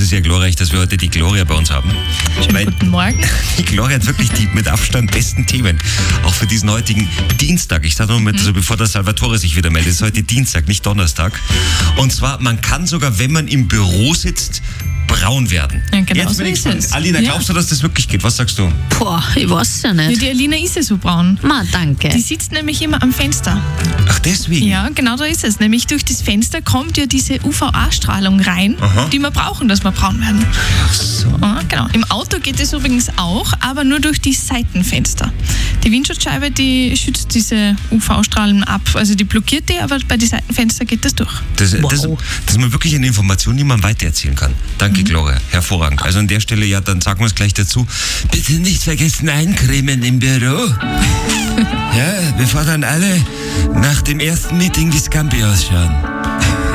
ist ja glorreich, dass wir heute die Gloria bei uns haben. Schönen guten Morgen. Die Gloria hat wirklich die mit Abstand besten Themen. Auch für diesen heutigen Dienstag. Ich sage nochmal, also bevor der Salvatore sich wieder meldet, es ist heute Dienstag, nicht Donnerstag. Und zwar, man kann sogar, wenn man im Büro sitzt, braun werden. Ja, genau Jetzt so bin ich ist gespannt. es. Alina, glaubst du, dass das wirklich geht? Was sagst du? Boah, ich weiß ja Ja, nicht. die Alina ist ja so braun. Ma, danke. Die sitzt nämlich immer am Fenster. Ach, deswegen? Ja, genau da ist es. Nämlich durch das Fenster kommt ja diese UVA-Strahlung rein, Aha. die wir brauchen, dass wir braun werden. Ach so. Ja, genau. Im Auto geht es übrigens auch, aber nur durch die Seitenfenster. Die Windschutzscheibe, die schützt diese UV-Strahlen ab. Also die blockiert die, aber bei den Seitenfenstern geht das durch. Das Wow. ist mal wirklich eine Information, die man weitererzählen kann. Danke, Gloria. Hervorragend. Also an der Stelle, ja, dann sagen wir es gleich dazu. Bitte nicht vergessen, eincremen im Büro. Ja, bevor dann alle nach dem ersten Meeting wie Scampi ausschauen.